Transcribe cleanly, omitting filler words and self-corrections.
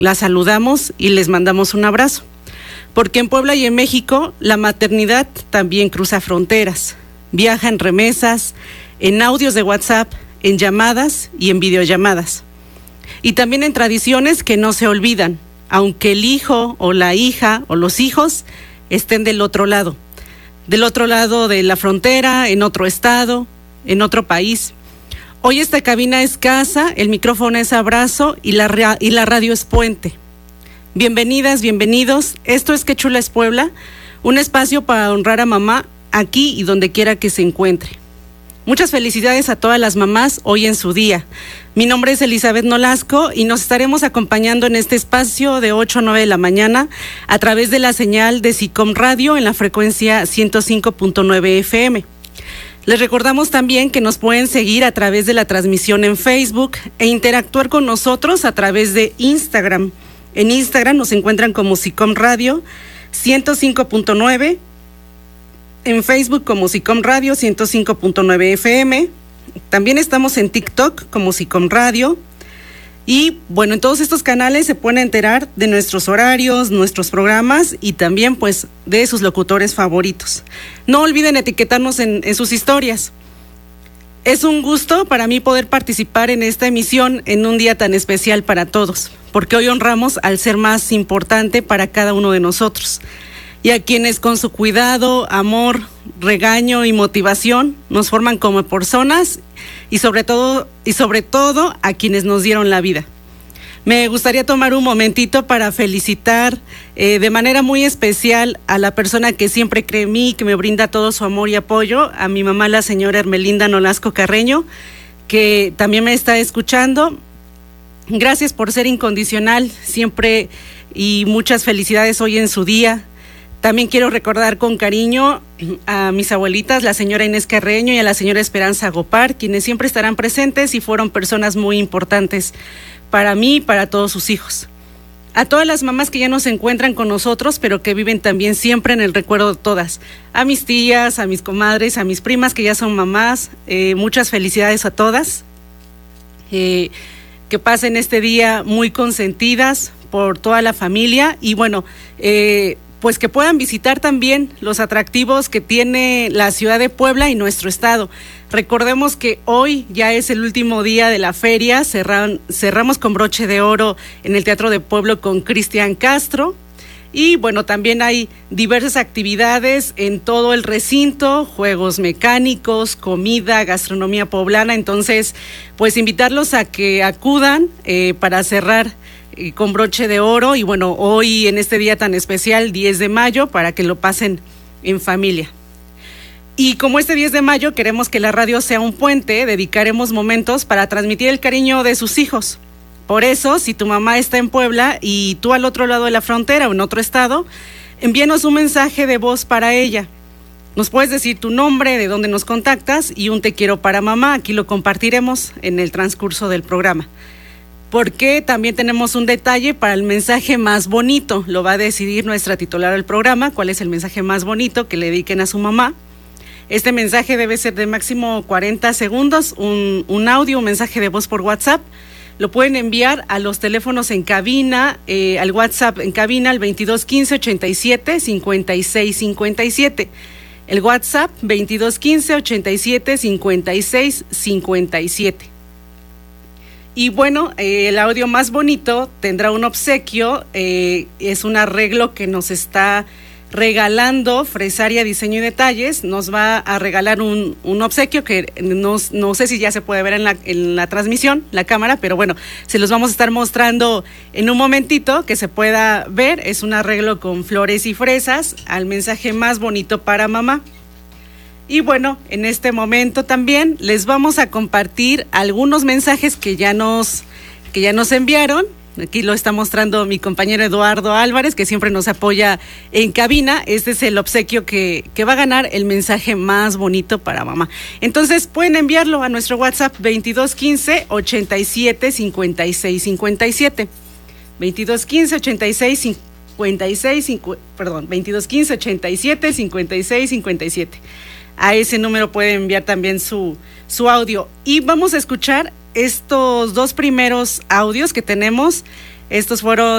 las saludamos y les mandamos un abrazo. Porque en Puebla y en México la maternidad también cruza fronteras, viaja en remesas, en audios de WhatsApp, en llamadas y en videollamadas. Y también en tradiciones que no se olvidan, aunque el hijo o la hija o los hijos estén del otro lado de la frontera, en otro estado, en otro país. Hoy esta cabina es casa, el micrófono es abrazo y la radio es puente. Bienvenidas, bienvenidos. Esto es Qué Chula es Puebla, un espacio para honrar a mamá aquí y donde quiera que se encuentre. Muchas felicidades a todas las mamás hoy en su día. Mi nombre es Elizabeth Nolasco y nos estaremos acompañando en este espacio de 8 a 9 de la mañana a través de la señal de SICOM Radio en la frecuencia 105.9 FM. Les recordamos también que nos pueden seguir a través de la transmisión en Facebook e interactuar con nosotros a través de Instagram. En Instagram nos encuentran como SICOM Radio 105.9, en Facebook como SICOM Radio 105.9 FM, también estamos en TikTok como SICOM Radio y bueno, en todos estos canales se pueden enterar de nuestros horarios, nuestros programas y también pues de sus locutores favoritos. No olviden etiquetarnos en sus historias. Es un gusto para mí poder participar en esta emisión en un día tan especial para todos, porque hoy honramos al ser más importante para cada uno de nosotros y a quienes con su cuidado, amor, regaño y motivación nos forman como personas y sobre todo a quienes nos dieron la vida. Me gustaría tomar un momentito para felicitar de manera muy especial a la persona que siempre cree en mí, que me brinda todo su amor y apoyo, a mi mamá, la señora Hermelinda Nolasco Carreño, que también me está escuchando. Gracias por ser incondicional siempre y muchas felicidades hoy en su día. También quiero recordar con cariño a mis abuelitas, la señora Inés Carreño y a la señora Esperanza Gopar, quienes siempre estarán presentes y fueron personas muy importantes para mí y para todos sus hijos. A todas las mamás que ya no se encuentran con nosotros, pero que viven también siempre en el recuerdo de todas. A mis tías, a mis comadres, a mis primas que ya son mamás, muchas felicidades a todas. Que pasen este día muy consentidas por toda la familia y bueno, pues que puedan visitar también los atractivos que tiene la ciudad de Puebla y nuestro estado. Recordemos que hoy ya es el último día de la feria, cerramos con broche de oro en el Teatro de Pueblo con Cristian Castro y bueno, también hay diversas actividades en todo el recinto, juegos mecánicos, comida, gastronomía poblana, entonces pues invitarlos a que acudan para cerrar con broche de oro y bueno, hoy en este día tan especial, 10 de mayo, para que lo pasen en familia. Y como este 10 de mayo queremos que la radio sea un puente, dedicaremos momentos para transmitir el cariño de sus hijos. Por eso, si tu mamá está en Puebla y tú al otro lado de la frontera o en otro estado, envíanos un mensaje de voz para ella. Nos puedes decir tu nombre, de dónde nos contactas y un te quiero para mamá. Aquí lo compartiremos en el transcurso del programa. Porque también tenemos un detalle para el mensaje más bonito. Lo va a decidir nuestra titular del programa, cuál es el mensaje más bonito que le dediquen a su mamá. Este mensaje debe ser de máximo 40 segundos, un audio, un mensaje de voz por WhatsApp. Lo pueden enviar a los teléfonos en cabina, al WhatsApp en cabina al 2215 87 56 57. El WhatsApp 2215 87 56 57. Y bueno, el audio más bonito tendrá un obsequio, es un arreglo que nos está regalando Fresaria Diseño y Detalles. Nos va a regalar un obsequio que no sé si ya se puede ver en la transmisión, la cámara, pero bueno, se los vamos a estar mostrando en un momentito que se pueda ver. Es un arreglo con flores y fresas al mensaje más bonito para mamá. Y bueno, en este momento también les vamos a compartir algunos mensajes que ya nos enviaron. Aquí lo está mostrando mi compañero Eduardo Álvarez, que siempre nos apoya en cabina. Este es el obsequio que va a ganar el mensaje más bonito para mamá. Entonces pueden enviarlo a nuestro WhatsApp 2215 87 56 57. 2215 86 2215 87 56 57. A ese número pueden enviar también su audio. Y vamos a escuchar estos dos primeros audios que tenemos. Estos fueron